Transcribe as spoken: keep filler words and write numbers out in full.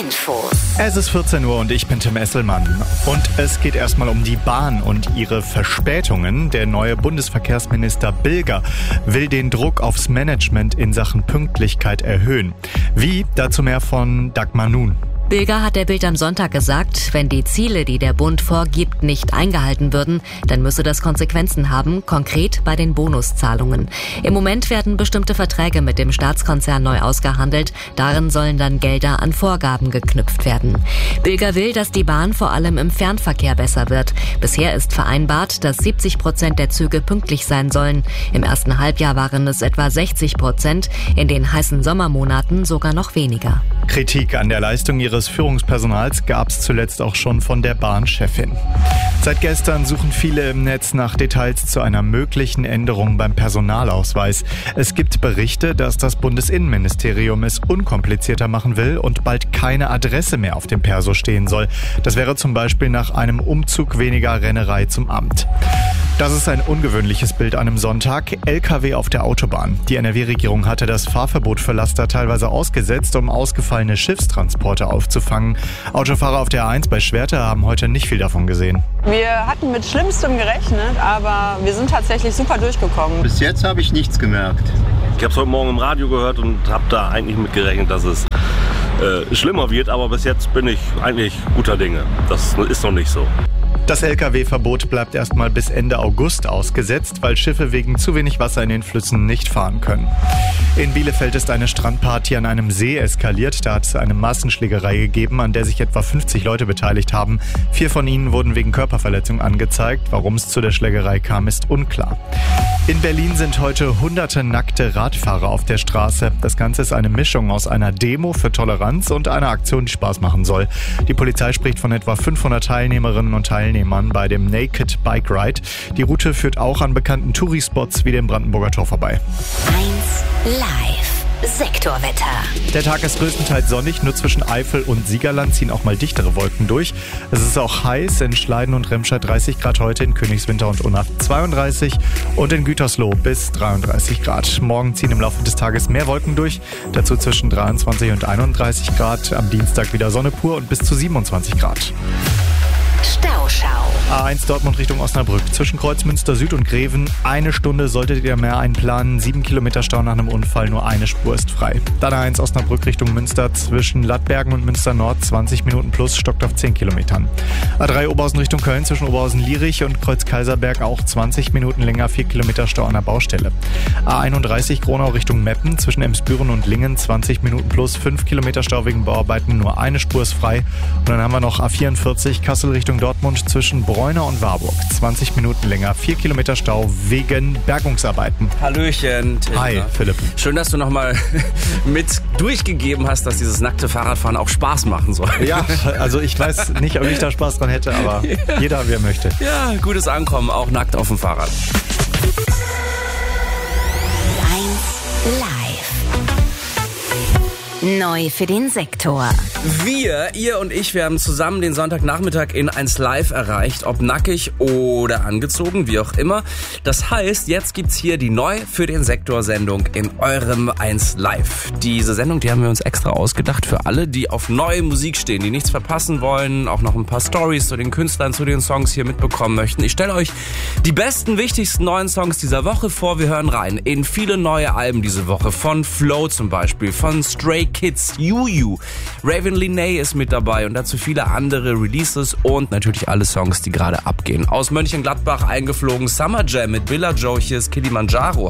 Info. Es ist vierzehn Uhr und ich bin Tim Esselmann. Und es geht erstmal um die Bahn und ihre Verspätungen. Der neue Bundesverkehrsminister Bilger will den Druck aufs Management in Sachen Pünktlichkeit erhöhen. Wie? Dazu mehr von Dagmar Nun. Bilger hat der Bild am Sonntag gesagt, wenn die Ziele, die der Bund vorgibt, nicht eingehalten würden, dann müsse das Konsequenzen haben, konkret bei den Bonuszahlungen. Im Moment werden bestimmte Verträge mit dem Staatskonzern neu ausgehandelt. Darin sollen dann Gelder an Vorgaben geknüpft werden. Bilger will, dass die Bahn vor allem im Fernverkehr besser wird. Bisher ist vereinbart, dass siebzig Prozent der Züge pünktlich sein sollen. Im ersten Halbjahr waren es etwa sechzig Prozent, in den heißen Sommermonaten sogar noch weniger. Kritik an der Leistung ihres Führungspersonals gab es zuletzt auch schon von der Bahnchefin. Seit gestern suchen viele im Netz nach Details zu einer möglichen Änderung beim Personalausweis. Es gibt Berichte, dass das Bundesinnenministerium es unkomplizierter machen will und bald keine Adresse mehr auf dem Perso stehen soll. Das wäre zum Beispiel nach einem Umzug weniger Rennerei zum Amt. Das ist ein ungewöhnliches Bild an einem Sonntag. L K W auf der Autobahn. Die N R W-Regierung hatte das Fahrverbot für Laster teilweise ausgesetzt, um ausgefallene Schiffstransporte aufzufangen. Autofahrer auf der A eins bei Schwerte haben heute nicht viel davon gesehen. Wir hatten mit Schlimmstem gerechnet, aber wir sind tatsächlich super durchgekommen. Bis jetzt habe ich nichts gemerkt. Ich habe es heute Morgen im Radio gehört und habe da eigentlich mit gerechnet, dass es äh, schlimmer wird. Aber bis jetzt bin ich eigentlich guter Dinge. Das ist noch nicht so. Das L K W-Verbot bleibt erstmal bis Ende August ausgesetzt, weil Schiffe wegen zu wenig Wasser in den Flüssen nicht fahren können. In Bielefeld ist eine Strandparty an einem See eskaliert. Da hat es eine Massenschlägerei gegeben, an der sich etwa fünfzig Leute beteiligt haben. Vier von ihnen wurden wegen Körperverletzung angezeigt. Warum es zu der Schlägerei kam, ist unklar. In Berlin sind heute hunderte nackte Radfahrer auf der Straße. Das Ganze ist eine Mischung aus einer Demo für Toleranz und einer Aktion, die Spaß machen soll. Die Polizei spricht von etwa fünfhundert Teilnehmerinnen und Teilnehmern bei dem Naked Bike Ride. Die Route führt auch an bekannten Tourispots wie dem Brandenburger Tor vorbei. eins Live. Sektorwetter. Der Tag ist größtenteils sonnig, nur zwischen Eifel und Siegerland ziehen auch mal dichtere Wolken durch. Es ist auch heiß, in Schleiden und Remscheid dreißig Grad heute, in Königswinter und Unna zweiunddreißig und in Gütersloh bis dreiunddreißig Grad. Morgen ziehen im Laufe des Tages mehr Wolken durch, dazu zwischen dreiundzwanzig und einunddreißig Grad. Am Dienstag wieder Sonne pur und bis zu siebenundzwanzig Grad. Stauschau. A eins Dortmund Richtung Osnabrück. Zwischen Kreuzmünster Süd und Greven. Eine Stunde solltet ihr mehr einplanen. Sieben Kilometer Stau nach einem Unfall. Nur eine Spur ist frei. Dann A eins Osnabrück Richtung Münster. Zwischen Lattbergen und Münster Nord. zwanzig Minuten plus. Stockt auf zehn Kilometern. A drei Oberhausen Richtung Köln. Zwischen Oberhausen-Lierich und Kreuz-Kaiserberg auch zwanzig Minuten länger. vier Kilometer Stau an der Baustelle. A einunddreißig Gronau Richtung Meppen. Zwischen Emsbüren und Lingen. zwanzig Minuten plus. fünf Kilometer Stau wegen Bauarbeiten. Nur eine Spur ist frei. Und dann haben wir noch A vierundvierzig Kassel Richtung Dortmund. Zwischen Bräuner und Warburg. zwanzig Minuten länger, vier Kilometer Stau wegen Bergungsarbeiten. Hallöchen, Tim. Hi, Philipp. Schön, dass du nochmal mit durchgegeben hast, dass dieses nackte Fahrradfahren auch Spaß machen soll. Ja, also ich weiß nicht, ob ich da Spaß dran hätte, aber ja. Jeder, wer möchte. Ja, gutes Ankommen, auch nackt auf dem Fahrrad. eins Live. Neu für den Sektor. Wir, ihr und ich, wir haben zusammen den Sonntagnachmittag in eins Live erreicht, ob nackig oder angezogen, wie auch immer. Das heißt, jetzt gibt's hier die Neu für den Sektor-Sendung in eurem eins Live. Diese Sendung, die haben wir uns extra ausgedacht für alle, die auf neue Musik stehen, die nichts verpassen wollen, auch noch ein paar Storys zu den Künstlern, zu den Songs hier mitbekommen möchten. Ich stelle euch die besten, wichtigsten neuen Songs dieser Woche vor. Wir hören rein in viele neue Alben diese Woche, von Flow zum Beispiel, von Stray Kids, Juju, Raven Linnae ist mit dabei und dazu viele andere Releases und natürlich alle Songs, die gerade abgehen. Aus Mönchengladbach eingeflogen, Summer Jam mit Billa Joe, hier ist Kilimanjaro.